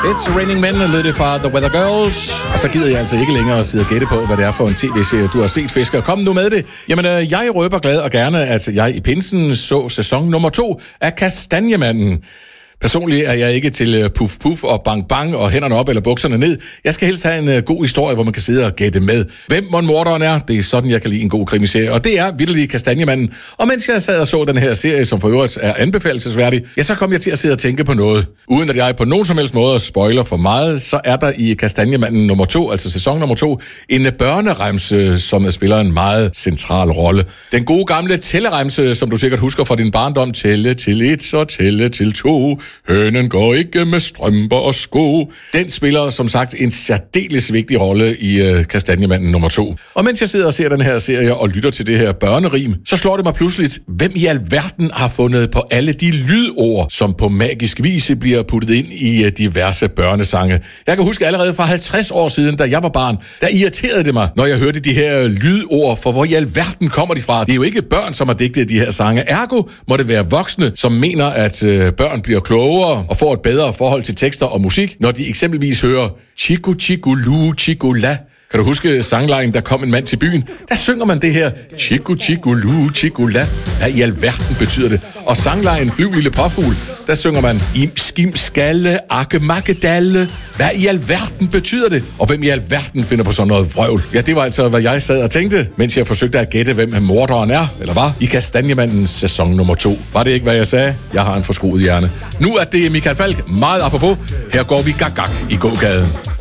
It's Raining Men, lød det fra The Weather Girls. Og så gider jeg altså ikke længere at sidde og gætte på, hvad det er for en tv-serie, du har set, Fisker. Kom nu med det. Jamen, jeg røber glad og gerne, at jeg i pinsen så sæson nummer 2 af Kastanjemanden. Personligt er jeg ikke til puff puff og bang bang og hænderne op eller bukserne ned. Jeg skal helst have en god historie, hvor man kan sidde og gætte med. Hvem morderen er, det er sådan, jeg kan lide en god krimiserie. Og det er vitterlig Kastanjemanden. Og mens jeg sad og så den her serie, som for øvrigt er anbefalelsesværdig, ja, så kom jeg til at sidde og tænke på noget. Uden at jeg på nogen som helst måde spoiler for meget, så er der i Kastanjemanden nummer 2, altså sæson nummer 2, en børneremse, som spiller en meget central rolle. Den gode gamle tælleremse, som du sikkert husker fra din barndom, tælle til 1, så tælle til 2. Hønen går ikke med strømper og sko. Den spiller som sagt en særdeles vigtig rolle i Kastanjemanden nummer 2. Og mens jeg sidder og ser den her serie og lytter til det her børnerim, så slår det mig pludselig, hvem i alverden har fundet på alle de lydord, som på magisk vis bliver puttet ind i diverse børnesange. Jeg kan huske allerede fra 50 år siden, da jeg var barn, der irriterede det mig, når jeg hørte de her lydord, for hvor i alverden kommer de fra? Det er jo ikke børn, som har digtet de her sange. Ergo må det være voksne, som mener, at børn bliver klogere og får et bedre forhold til tekster og musik, når de eksempelvis hører Chico Chico Lu Chico La. Kan du huske sanglejen, der kom en mand til byen? Der synger man det her Chico Chico Lu Chico La. Hvad i alverden betyder det? Og sanglejen Flyv lille påfugl, der synger man Im skim skalle akke makke dalle. Hvad i alverden betyder det? Og hvem i alverden finder på sådan noget vrøvl? Ja, det var altså, hvad jeg sad og tænkte, mens jeg forsøgte at gætte, hvem morderen er, eller var, i Kastanjemandens sæson nummer 2. Var det ikke, hvad jeg sagde? Jeg har en forskruet hjerne. Nu er det Michael Falk, meget apropos. Her går vi gak i gågaden.